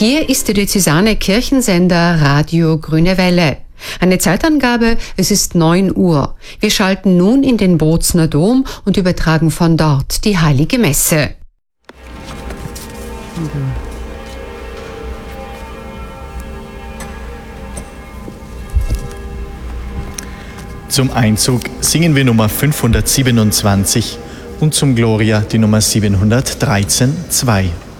Hier ist der diözesane Kirchensender Radio Grüne Welle. Eine Zeitangabe, es ist 9 Uhr. Wir schalten nun in den Bozner Dom und übertragen von dort die Heilige Messe. Zum Einzug singen wir Nummer 527 und zum Gloria die Nummer 713, 2.